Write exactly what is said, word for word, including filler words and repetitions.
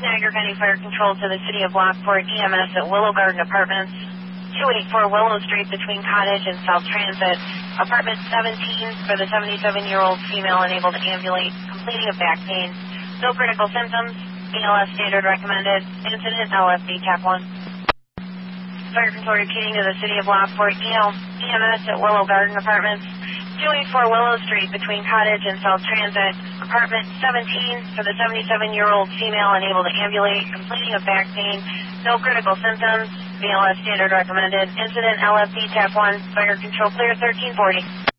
Niagara County Fire Control to the City of Lockport, E M S at Willow Garden Apartments, two eighty-four Willow Street between Cottage and South Transit. Apartment seventeen for the seventy-seven-year-old female unable to ambulate, complaining of back pain. No critical symptoms. A L S standard recommended. Incident L F D Tap one. Fire Control repeating to the City of Lockport, E M S at Willow Garden Apartments, two eighty-four Willow Street between Cottage and South Transit. Apartment seventeen for the seventy-seven-year-old female unable to ambulate, complaining of back pain. No critical symptoms. B L S standard recommended. Incident L F D Tap one. Fire Control clear thirteen forty.